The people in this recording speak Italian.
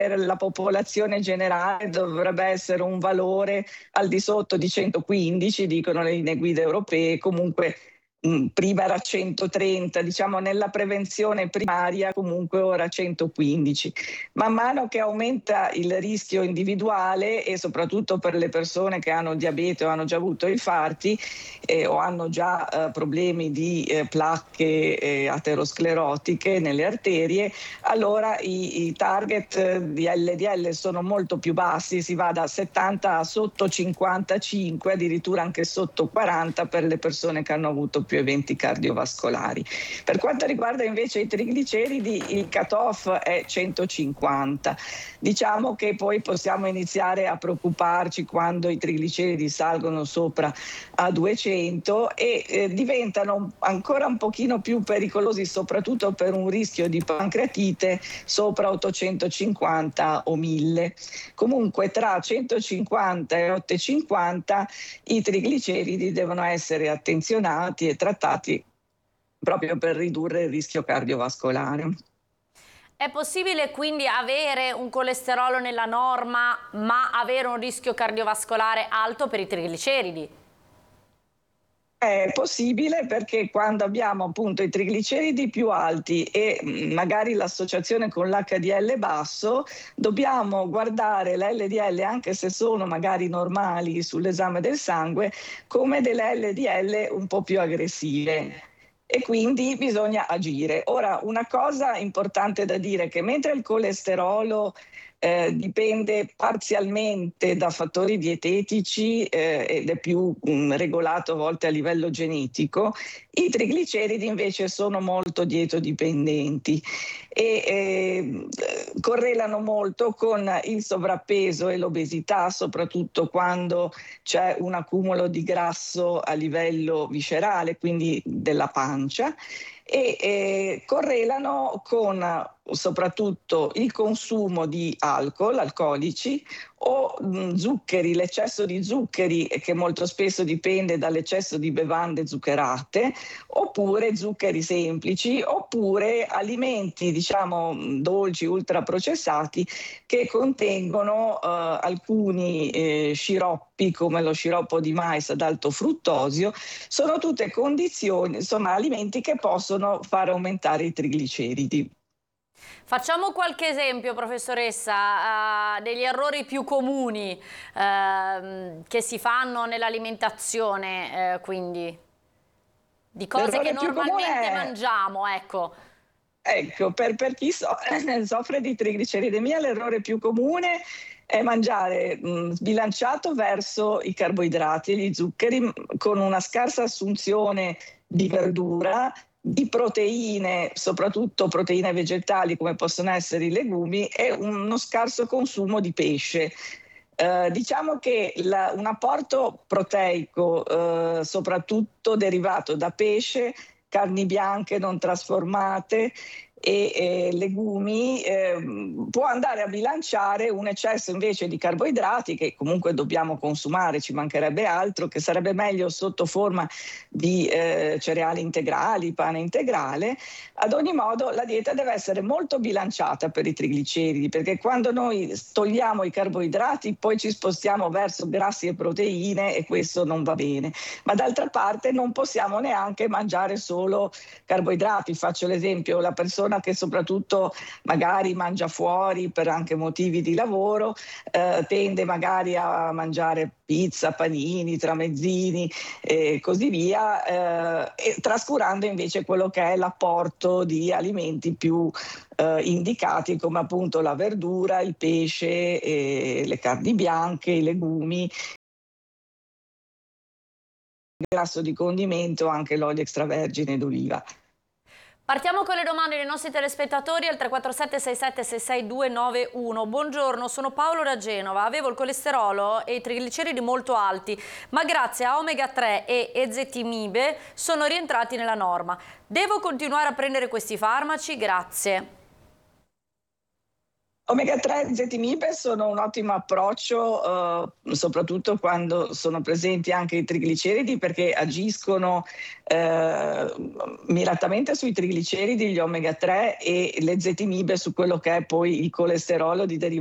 per la popolazione generale dovrebbe essere un valore al di sotto di 115, dicono le linee guida europee, comunque prima era 130, diciamo nella prevenzione primaria comunque ora 115. Man mano che aumenta il rischio individuale e soprattutto per le persone che hanno diabete o hanno già avuto infarti o hanno già problemi di placche aterosclerotiche nelle arterie, allora i target di LDL sono molto più bassi, si va da 70 a sotto 55, addirittura anche sotto 40 per le persone che hanno avuto più eventi cardiovascolari. Per quanto riguarda invece i trigliceridi, il cut-off è 150. Diciamo che poi possiamo iniziare a preoccuparci quando i trigliceridi salgono sopra a 200 e diventano ancora un pochino più pericolosi, soprattutto per un rischio di pancreatite sopra 850 o 1000. Comunque tra 150 e 850 i trigliceridi devono essere attenzionati e trattati proprio per ridurre il rischio cardiovascolare. È possibile quindi avere un colesterolo nella norma ma avere un rischio cardiovascolare alto per i trigliceridi? È possibile perché quando abbiamo appunto i trigliceridi più alti e magari l'associazione con l'HDL basso, dobbiamo guardare l'LDL, anche se sono magari normali sull'esame del sangue, come delle LDL un po' più aggressive. E quindi bisogna agire. Ora, una cosa importante da dire è che mentre il colesterolo dipende parzialmente da fattori dietetici ed è più regolato a volte a livello genetico, i trigliceridi invece sono molto dietodipendenti e correlano molto con il sovrappeso e l'obesità, soprattutto quando c'è un accumulo di grasso a livello viscerale, quindi della pancia, e correlano con soprattutto il consumo di alcolici o zuccheri, l'eccesso di zuccheri che molto spesso dipende dall'eccesso di bevande zuccherate, oppure zuccheri semplici, oppure alimenti diciamo dolci, ultraprocessati che contengono alcuni sciroppi come lo sciroppo di mais ad alto fruttosio. Sono tutte condizioni, insomma alimenti che possono far aumentare i trigliceridi. Facciamo qualche esempio, professoressa, degli errori più comuni che si fanno nell'alimentazione, quindi di cose che normalmente mangiamo, ecco. Ecco, per chi soffre di trigliceridemia l'errore più comune è mangiare sbilanciato verso i carboidrati e gli zuccheri con una scarsa assunzione di verdura, di proteine, soprattutto proteine vegetali come possono essere i legumi, e uno scarso consumo di pesce. Diciamo che un apporto proteico, soprattutto derivato da pesce, carni bianche non trasformate e legumi, può andare a bilanciare un eccesso invece di carboidrati che comunque dobbiamo consumare, ci mancherebbe altro, che sarebbe meglio sotto forma di cereali integrali, pane integrale. Ad ogni modo la dieta deve essere molto bilanciata per i trigliceridi, perché quando noi togliamo i carboidrati poi ci spostiamo verso grassi e proteine e questo non va bene. Ma d'altra parte non possiamo neanche mangiare solo carboidrati. Faccio l'esempio, la persona che soprattutto magari mangia fuori per anche motivi di lavoro, tende magari a mangiare pizza, panini, tramezzini e così via, e trascurando invece quello che è l'apporto di alimenti più indicati come appunto la verdura, il pesce, le carni bianche, i legumi, il grasso di condimento, anche l'olio extravergine d'oliva. Partiamo con le domande dei nostri telespettatori al 347 67 66 291. Buongiorno, sono Paolo da Genova. Avevo il colesterolo e i trigliceridi molto alti, ma grazie a omega 3 e ezetimibe sono rientrati nella norma. Devo continuare a prendere questi farmaci? Grazie. Omega 3 e zetimib sono un ottimo approccio, soprattutto quando sono presenti anche i trigliceridi, perché agiscono miratamente sui trigliceridi, gli omega 3 e le zetimib su quello che è poi il colesterolo di derivazione